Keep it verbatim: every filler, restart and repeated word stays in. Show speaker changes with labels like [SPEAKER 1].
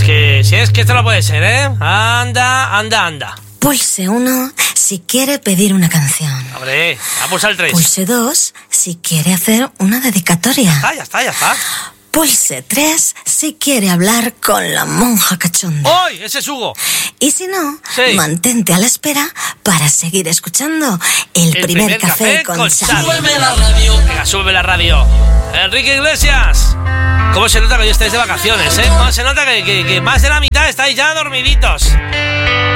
[SPEAKER 1] que si es que esto no puede ser, ¿eh? Anda, anda, anda.
[SPEAKER 2] Pulse uno si quiere pedir una canción.
[SPEAKER 1] Hombre, a pulsar el tres.
[SPEAKER 2] Pulse dos si quiere hacer una dedicatoria.
[SPEAKER 1] Ah, ya está, ya está.
[SPEAKER 2] Pulse tres si quiere hablar con la monja cachonda.
[SPEAKER 1] ¡Uy! Ese es Hugo.
[SPEAKER 2] Y si no,
[SPEAKER 1] sí.
[SPEAKER 2] mantente a la espera para seguir escuchando el,
[SPEAKER 1] el
[SPEAKER 2] primer,
[SPEAKER 1] primer
[SPEAKER 2] café,
[SPEAKER 1] café
[SPEAKER 2] con,
[SPEAKER 1] con
[SPEAKER 2] Xavi.
[SPEAKER 1] Súbeme la radio. Venga, súbeme la radio. Enrique Iglesias. ¿Cómo se nota que hoy estáis de vacaciones, eh? ¿Cómo se nota que, que, que más de la mitad estáis ya dormiditos?